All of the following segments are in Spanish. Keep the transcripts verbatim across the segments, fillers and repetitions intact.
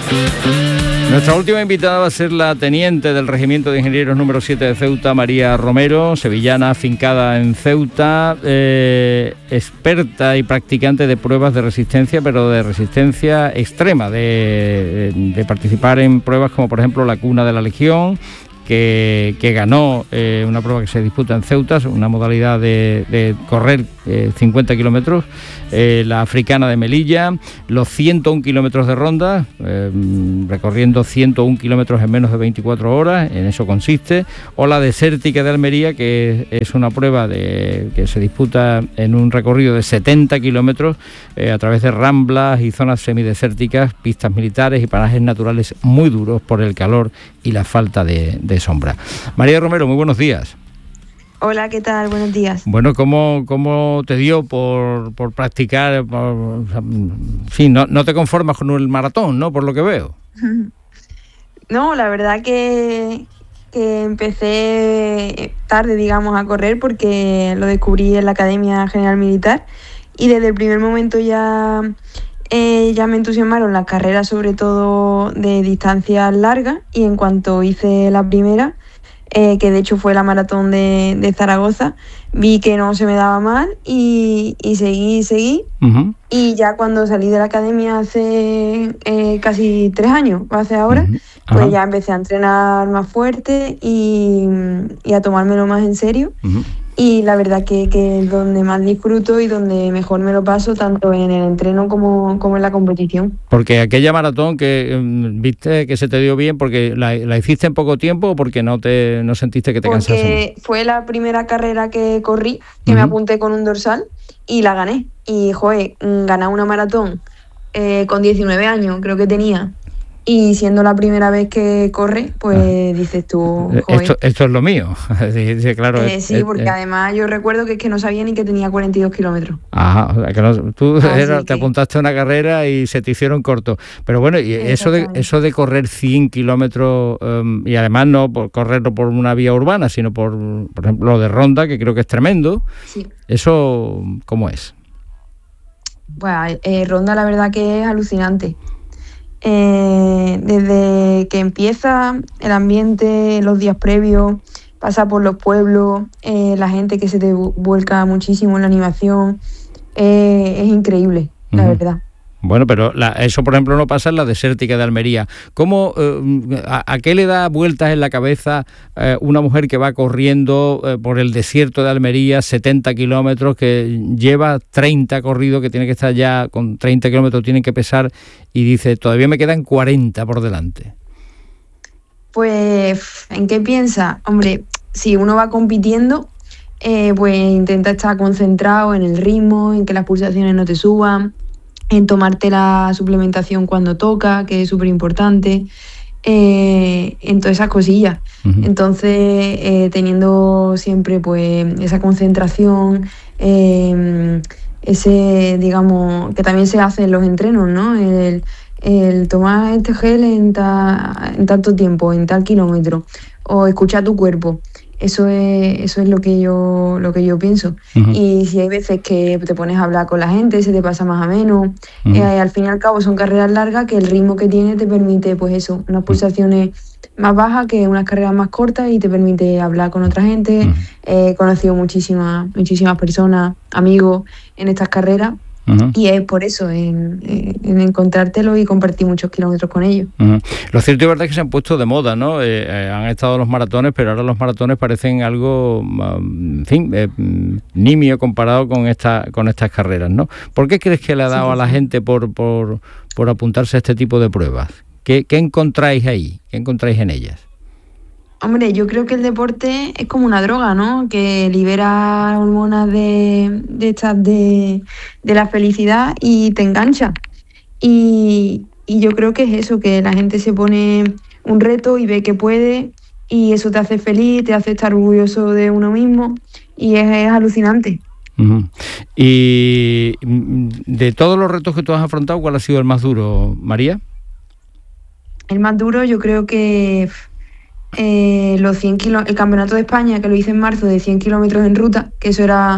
Nuestra última invitada va a ser la teniente del Regimiento de Ingenieros número siete de Ceuta, María Romero, sevillana, afincada en Ceuta, eh, experta y practicante de pruebas de resistencia, pero de resistencia extrema, de, de participar en pruebas como por ejemplo la Cuna de la Legión, que, que ganó eh, una prueba que se disputa en Ceuta, una modalidad de, de correr eh, cincuenta kilómetros, eh, la Africana de Melilla, los ciento un kilómetros de ronda, eh, recorriendo ciento un kilómetros en menos de veinticuatro horas, en eso consiste, o la Desértica de Almería, que es una prueba de, que se disputa en un recorrido de setenta kilómetros eh, a través de ramblas y zonas semidesérticas, pistas militares y parajes naturales muy duros por el calor y la falta de, de sombra. María Romero, muy buenos días. Hola, ¿qué tal? Buenos días. Bueno, ¿cómo, cómo te dio por, por practicar? Por, en fin, no, no te conformas con el maratón, ¿no? Por lo que veo. No, la verdad que, que empecé tarde, digamos, a correr porque lo descubrí en la Academia General Militar y desde el primer momento ya, eh, ya me entusiasmaron las carreras, sobre todo de distancias largas, y en cuanto hice la primera, Eh, que de hecho fue la maratón de, de Zaragoza, vi que no se me daba mal y, y seguí, seguí. Uh-huh. Y ya cuando salí de la academia hace eh, casi tres años, hace ahora, uh-huh. pues ya empecé a entrenar más fuerte y, y a tomármelo más en serio. Uh-huh. Y la verdad que, que es donde más disfruto y donde mejor me lo paso, tanto en el entreno como, como en la competición. Porque aquella maratón que viste que se te dio bien, porque la, la hiciste en poco tiempo o porque no te no sentiste que te porque cansaste. Porque fue la primera carrera que corrí, que uh-huh. me apunté con un dorsal y la gané. Y, joder, ganar una maratón eh, con diecinueve años, creo que tenía, y siendo la primera vez que corre, pues ah. dices tú, joder. Esto, esto es lo mío. sí, claro, eh, sí, porque eh, además yo recuerdo que es que no sabía ni que tenía cuarenta y dos kilómetros. Ajá, o sea, que no, tú era, te que... apuntaste a una carrera y se te hicieron cortos. Pero bueno, y eso de eso de correr cien kilómetros, um, y además no por correrlo por una vía urbana, sino por, por ejemplo, lo de Ronda, que creo que es tremendo. Sí. ¿Eso cómo es? Bueno, eh, Ronda la verdad que es alucinante. Eh, desde que empieza el ambiente, los días previos, pasa por los pueblos, eh, la gente que se te vuelca muchísimo en la animación, eh, es increíble, uh-huh. la verdad. Bueno, pero la, eso, por ejemplo, no pasa en la Desértica de Almería. ¿Cómo, eh, a, a qué le da vueltas en la cabeza eh, una mujer que va corriendo eh, por el desierto de Almería, setenta kilómetros, que lleva treinta corridos, que tiene que estar ya con treinta kilómetros, tienen que pesar, y dice, todavía me quedan cuarenta por delante? Pues, ¿en qué piensa? Hombre, si uno va compitiendo, eh, pues intenta estar concentrado en el ritmo, en que las pulsaciones no te suban, en tomarte la suplementación cuando toca, que es súper importante, eh, en todas esas cosillas. Uh-huh. Entonces, eh, teniendo siempre pues esa concentración, eh, ese, digamos, que también se hace en los entrenos, ¿no? El, el tomar este gel en, ta, en tanto tiempo, en tal kilómetro, o escuchar tu cuerpo. Eso es, eso es lo que yo, lo que yo pienso. Uh-huh. Y si hay veces que te pones a hablar con la gente, se te pasa más o menos. Uh-huh. Eh, al fin y al cabo son carreras largas que el ritmo que tiene te permite, pues eso, unas pulsaciones más bajas que unas carreras más cortas, y te permite hablar con otra gente. Uh-huh. Eh, he conocido muchísimas, muchísimas personas, amigos en estas carreras. Uh-huh. Y es por eso, en, en encontrártelo y compartir muchos kilómetros con ellos. Uh-huh. Lo cierto y verdad es que se han puesto de moda, ¿no? Eh, eh, han estado los maratones, pero ahora los maratones parecen algo, um, en fin, eh, nimio comparado con esta, con estas carreras, ¿no? ¿Por qué crees que le ha dado sí, a la sí. gente por, por, por apuntarse a este tipo de pruebas? ¿Qué, qué encontráis ahí? ¿Qué encontráis en ellas? Hombre, yo creo que el deporte es como una droga, ¿no? Que libera hormonas de, de estas de, de la felicidad y te engancha. Y, y yo creo que es eso, que la gente se pone un reto y ve que puede, y eso te hace feliz, te hace estar orgulloso de uno mismo, y es, es alucinante. Uh-huh. Y de todos los retos que tú has afrontado, ¿cuál ha sido el más duro, María? El más duro yo creo que... Eh, los cien kilo, el campeonato de España, que lo hice en marzo, de cien kilómetros en ruta, que eso era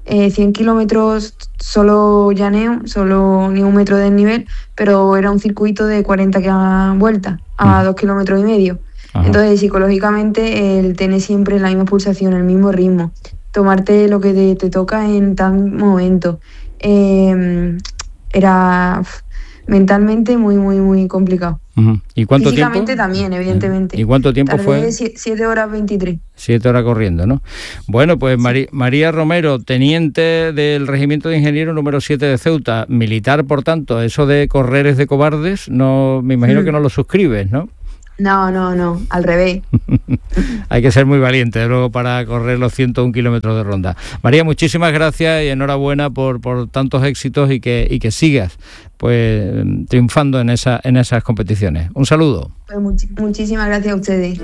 eh, cien kilómetros solo llaneo, solo ni un metro de nivel, pero era un circuito de cuarenta vueltas a dos kilómetros y medio. Ajá. Entonces, psicológicamente, el tener siempre la misma pulsación, el mismo ritmo, tomarte lo que te, te toca en tal momento, eh, era mentalmente muy, muy, muy complicado. Uh-huh. ¿Y cuánto Físicamente tiempo? también, evidentemente. ¿Y cuánto tiempo Tardé fue? siete horas veintitrés. Siete horas corriendo, ¿no? Bueno, pues Mari- María Romero, teniente del Regimiento de Ingenieros número siete de Ceuta, militar, por tanto, eso de correr es de cobardes, no, me imagino mm. que no lo suscribes, ¿no? No, no, no, al revés. Hay que ser muy valiente, luego, para correr los ciento un kilómetros de ronda. María, muchísimas gracias y enhorabuena por, por tantos éxitos y que, y que sigas pues triunfando en, esa, en esas competiciones. Un saludo. Pues much- muchísimas gracias a ustedes.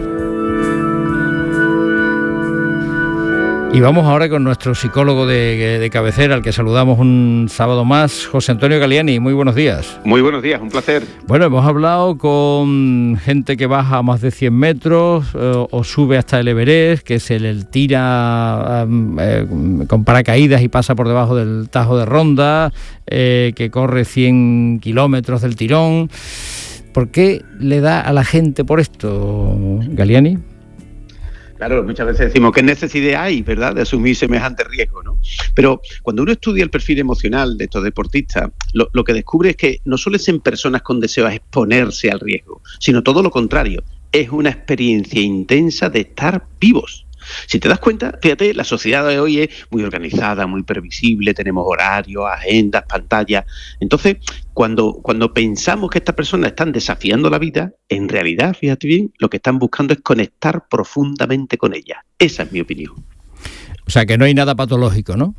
Y vamos ahora con nuestro psicólogo de, de cabecera, al que saludamos un sábado más, José Antonio Galiani. Muy buenos días. Muy buenos días, un placer. Bueno, hemos hablado con gente que baja a más de cien metros eh, o sube hasta el Everest, que se le tira eh, con paracaídas y pasa por debajo del Tajo de Ronda, eh, que corre cien kilómetros del tirón. ¿Por qué le da a la gente por esto, Galiani? Claro, muchas veces decimos qué necesidad hay, ¿verdad?, de asumir semejante riesgo, ¿no? Pero cuando uno estudia el perfil emocional de estos deportistas, lo, lo que descubre es que no suelen ser personas con deseo a exponerse al riesgo, sino todo lo contrario, es una experiencia intensa de estar vivos. Si te das cuenta, fíjate, la sociedad de hoy es muy organizada, muy previsible, tenemos horarios, agendas, pantallas. Entonces, cuando, cuando pensamos que estas personas están desafiando la vida, en realidad, fíjate bien, lo que están buscando es conectar profundamente con ella. Esa es mi opinión. O sea, que no hay nada patológico, ¿no?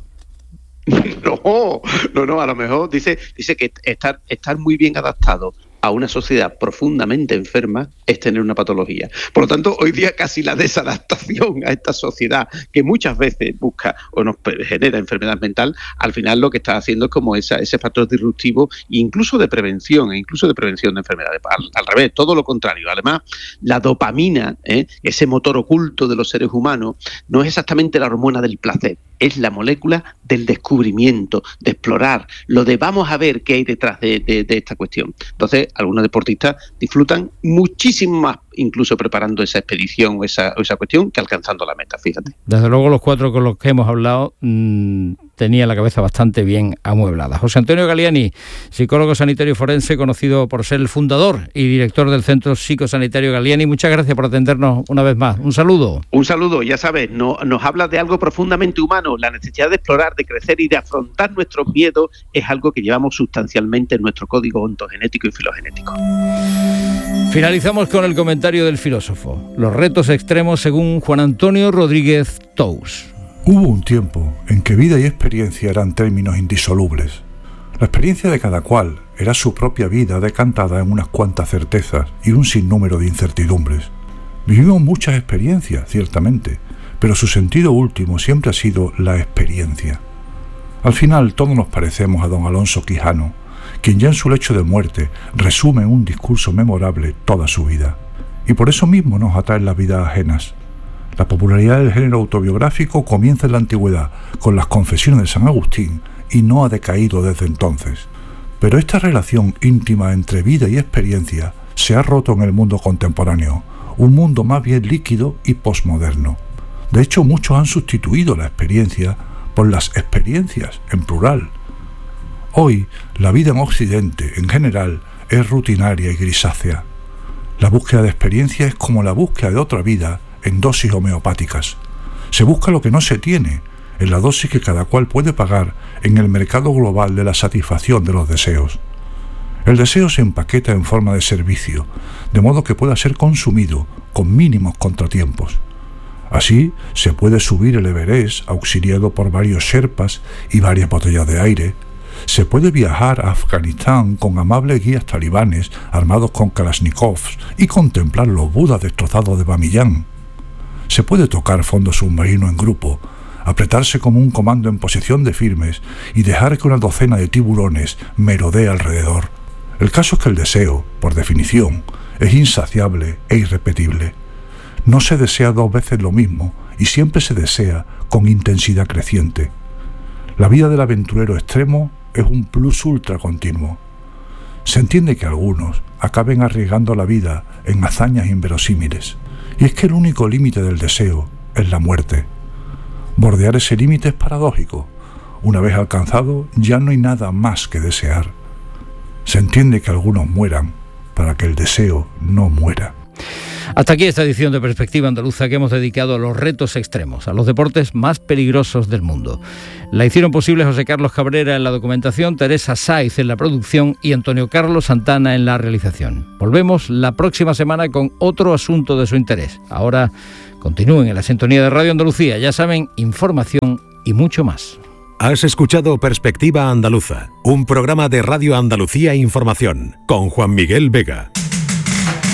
No, no, no, a lo mejor dice, dice que estar, estar muy bien adaptado a una sociedad profundamente enferma es tener una patología. Por lo tanto, hoy día casi la desadaptación a esta sociedad que muchas veces busca o nos genera enfermedad mental, al final lo que está haciendo es como esa, ese factor disruptivo, incluso de prevención, e incluso de prevención de enfermedades. Al, al revés, todo lo contrario. Además, la dopamina, ¿eh? ese motor oculto de los seres humanos, no es exactamente la hormona del placer, es la molécula del descubrimiento, de explorar, lo de vamos a ver qué hay detrás de, de, de esta cuestión. Entonces, algunos deportistas disfrutan muchísimo más, incluso preparando esa expedición o esa, o esa cuestión, que alcanzando la meta, fíjate. Desde luego, los cuatro con los que hemos hablado mmm, tenía la cabeza bastante bien amueblada. José Antonio Galiani, psicólogo sanitario forense, conocido por ser el fundador y director del Centro Psicosanitario Galiani. Muchas gracias por atendernos una vez más. Un saludo. Un saludo, ya sabes, no, nos habla de algo profundamente humano. La necesidad de explorar, de crecer y de afrontar nuestros miedos es algo que llevamos sustancialmente en nuestro código ontogenético y filogenético. Finalizamos con el comentario del filósofo. Los retos extremos según Juan Antonio Rodríguez Tous. Hubo un tiempo en que vida y experiencia eran términos indisolubles. La experiencia de cada cual era su propia vida decantada en unas cuantas certezas y un sinnúmero de incertidumbres. Vivimos muchas experiencias, ciertamente, pero su sentido último siempre ha sido la experiencia. Al final todos nos parecemos a don Alonso Quijano, quien ya en su lecho de muerte resume en un discurso memorable toda su vida. Y por eso mismo nos atraen las vidas ajenas. La popularidad del género autobiográfico comienza en la antigüedad, con las Confesiones de San Agustín, y no ha decaído desde entonces. Pero esta relación íntima entre vida y experiencia se ha roto en el mundo contemporáneo, un mundo más bien líquido y posmoderno. De hecho, muchos han sustituido la experiencia por las experiencias, en plural. Hoy, la vida en Occidente, en general, es rutinaria y grisácea. La búsqueda de experiencia es como la búsqueda de otra vida en dosis homeopáticas. Se busca lo que no se tiene, en la dosis que cada cual puede pagar en el mercado global de la satisfacción de los deseos. El deseo se empaqueta en forma de servicio, de modo que pueda ser consumido con mínimos contratiempos. Así, se puede subir el Everest auxiliado por varios sherpas y varias botellas de aire. Se puede viajar a Afganistán con amables guías talibanes armados con kalashnikovs y contemplar los budas destrozados de Bamiyan. Se puede tocar fondo submarino en grupo, apretarse como un comando en posición de firmes y dejar que una docena de tiburones merodee alrededor. El caso es que el deseo, por definición, es insaciable e irrepetible. No se desea dos veces lo mismo y siempre se desea con intensidad creciente. La vida del aventurero extremo es un plus ultra continuo. Se entiende que algunos acaben arriesgando la vida en hazañas inverosímiles, y es que el único límite del deseo es la muerte. Bordear ese límite es paradójico. Una vez alcanzado, ya no hay nada más que desear. Se entiende que algunos mueran para que el deseo no muera. Hasta aquí esta edición de Perspectiva Andaluza que hemos dedicado a los retos extremos, a los deportes más peligrosos del mundo. La hicieron posible José Carlos Cabrera en la documentación, Teresa Saiz en la producción y Antonio Carlos Santana en la realización. Volvemos la próxima semana con otro asunto de su interés. Ahora continúen en la sintonía de Radio Andalucía. Ya saben, información y mucho más. Has escuchado Perspectiva Andaluza, un programa de Radio Andalucía Información, con Juan Miguel Vega.